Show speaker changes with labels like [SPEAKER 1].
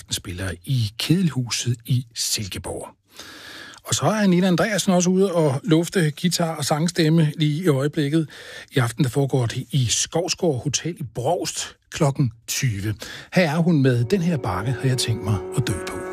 [SPEAKER 1] spiller i Kedelhuset i Silkeborg. Og så er Anita Andreasen også ude og lufte guitar og sangstemme lige i øjeblikket. I aften der foregår det i Skovsgård Hotel i Brovst kl. 20. Her er hun med Den her bakke, har jeg tænkt mig at dø på.